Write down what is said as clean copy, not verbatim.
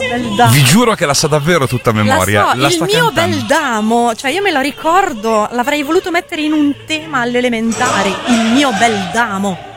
bel damo. Vi giuro che la sa davvero tutta a memoria. La so, sta il mio cantando. bel damo, cioè io me lo ricordo, l'avrei voluto mettere in un tema alle elementari, il mio bel damo.